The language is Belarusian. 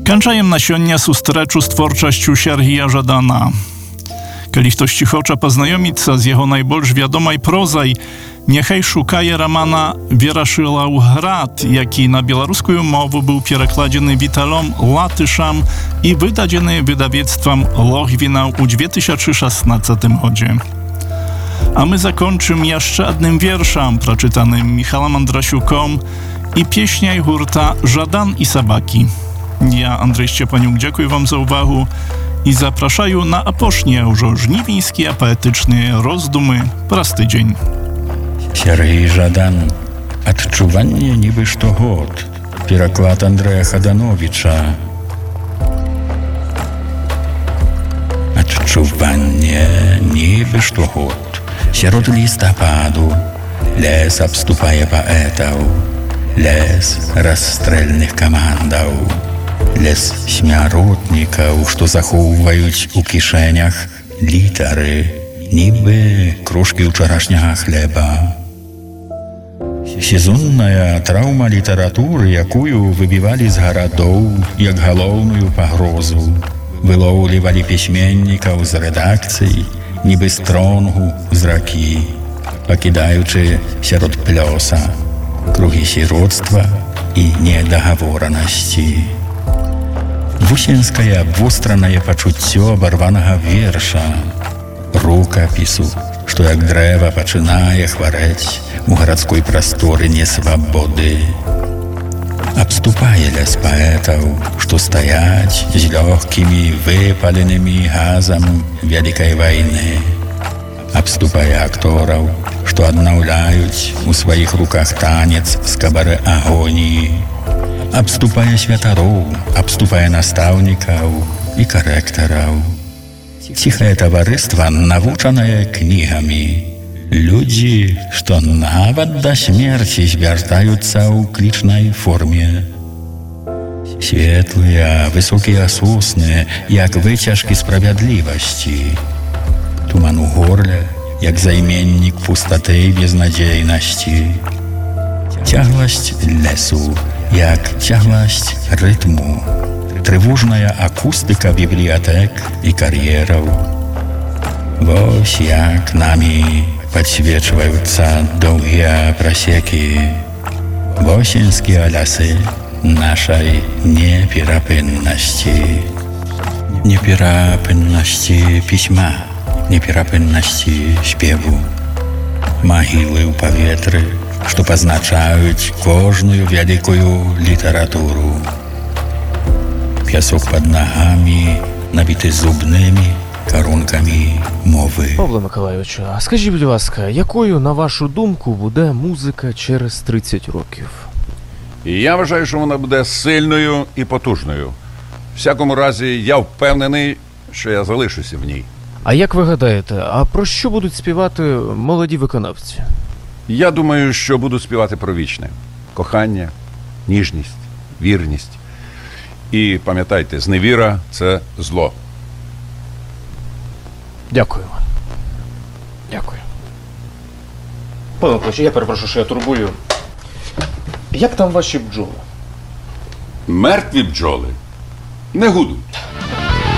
Kończajem na sсегодня сустрэчу з творчасцю Сергія Жадана. Калі хтосьці хоча пазнаёміцца з яго найбольш вядомай прозай, няхай шукае рамана «Верашылаўград», які на беларускую мову быў перакладзены Віталом Латышам і выдадзены вydawnictwem Логвінаў у 2016 годзе. A my zakończymy jeszcze jednym wierszem przeczytanym Michałem Andrasiukom i pieśnią hurta Żadan i Sabaki. Ja, Andrzej Szczepaniuk, dziękuję wam za uwagę i zapraszаю na aposznie już żniwińskie poetyczne rozdumy prosty dzień. Сергій Жадан. Адчуванне нібы што год. Пераклад Андрэя Хадановіча. Адчуванне нібы што год. Сярод лістападу лес абступае паэтаў, лес расстрэльных камандаў, лес смяротнікаў, што захоўваюць у кішэнях літары, нібы кружкі ўчарашняга хлеба. Сезонная траўма літаратуры, якую выбівалі з гарадоў як галоўную пагрозу, вылоўлівалі пісьменнікаў з рэдакцый, нібы стронгу з ракі, пакідаючы сярод плёса кругі сіроцтва і недагаворанасці. Вусенскае абвостранае пачуццё абарванага верша, рукапісу, што як дрэва пачынае хварэць у гарадской прасторы несвабоды. Абступае лес паэтаў, што стаяць з лёгкімі выпаленымі газам вялікай вайны. Абступае актораў, што аднаўляюць у сваіх руках танец з кабарэ агоніі. Абступае святароў, абступае настаўнікаў і карэктараў. Ціхае таварыства, навучанае кнігамі. Людзі, што нават да смерці звяртаюцца ў клічнай форме. Светлыя, высокія сосны, як выцяжкі справядлівасці. Туман у горле, як займеннік пустаты і безнадзейнасці. Цягласць лесу, як цягласць рытму. Трывожная акустыка бібліятэк і кар'ераў. Вось як намі подсвечиваются долгие просеки, восенские лясы нашей неперапынности. Неперапынности письма, неперапынности śpiewu. Магілы ў паветры, што пазначаюць кожную вялікую літаратуру. Пясок пад нагамі, набіты зубнымі коронками мови. Павло Миколайовичу, а скажіть, будь ласка, якою, на вашу думку, буде музика через 30 років? Я вважаю, що вона буде сильною і потужною. В всякому разі, я впевнений, що я залишуся в ній. А як ви гадаєте, а про що будуть співати молоді виконавці? Я думаю, що буду співати про вічне. Кохання, ніжність, вірність. І пам'ятайте, зневіра – це зло. Дякую. Дякую. Пане Миколайовичу, я перепрошую, що я турбую. Як там ваші бджоли? Мертві бджоли не гудуть.